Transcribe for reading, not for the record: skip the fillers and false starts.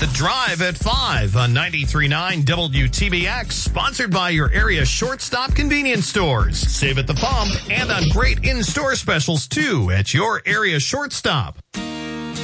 The Drive at 5 on 93.9 WTBX, sponsored by your area shortstop convenience stores. Save at the pump and on great in-store specials, too, at your area shortstop.